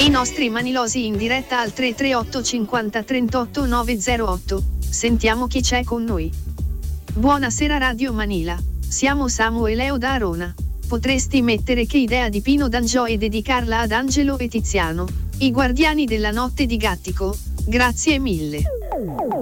I nostri manilosi in diretta al 338 50 38 908. Sentiamo chi c'è con noi. Buonasera Radio Manila. Siamo Samu e Leo da Arona. Potresti mettere Che idea di Pino D'Angio e dedicarla ad Angelo e Tiziano, i guardiani della notte di Gattico? Grazie mille.